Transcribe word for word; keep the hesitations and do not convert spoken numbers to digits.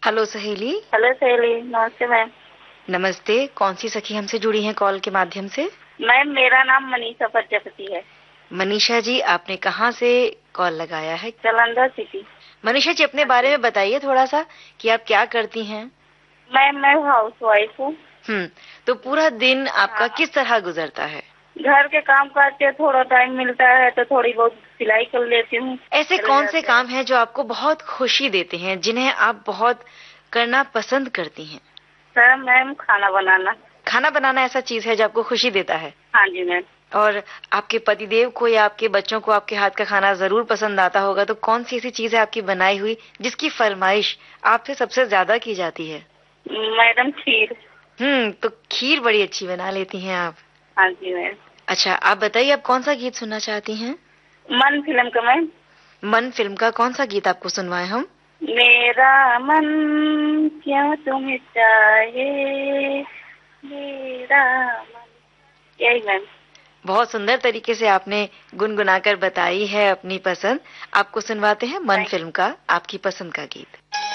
Hello सहेली। Hello सहेली, नमस्ते मैम। नमस्ते, कौन सी सखी हमसे जुड़ी हैं कॉल के माध्यम से? मैम, मेरा नाम मनीषा प्रजापति है। मनीषा जी, आपने कहाँ से कॉल लगाया है? जालंधर सिटी। मनीषा जी, अपने बारे में बताइए थोड़ा सा कि आप क्या करती हैं? मैम, मैं हाउस वाइफ हूँ। हम्म, तो पूरा दिन आपका हाँ। किस तरह गुजरता है? घर के काम करते, थोड़ा टाइम मिलता है तो थोड़ी बहुत सिलाई कर लेती हूँ। ऐसे कौन से काम हैं जो आपको बहुत खुशी देते हैं, जिन्हें आप बहुत करना पसंद करती हैं? सर, मैम, खाना बनाना। खाना बनाना ऐसा चीज है जो आपको खुशी देता है? हाँ जी मैम। और आपके पतिदेव को या आपके बच्चों को आपके हाथ का खाना जरूर पसंद आता होगा, तो कौन सी ऐसी चीज है आपकी बनाई हुई जिसकी फरमाइश आपसे सबसे ज्यादा की जाती है? मैडम, खीर। हम्म, तो खीर बड़ी अच्छी बना लेती हैं आप। हाँ जी मैम। अच्छा, आप बताइए, आप कौन सा गीत सुनना चाहती हैं? मन फिल्म का मैम। मन फिल्म का कौन सा गीत आपको सुनवाएं हम? मेरा मन क्यों तुम्हें चाहे, मेरा मन। यही मैम। बहुत सुंदर तरीके से आपने गुनगुनाकर बताई है अपनी पसंद। आपको सुनवाते हैं मन फिल्म का आपकी पसंद का गीत।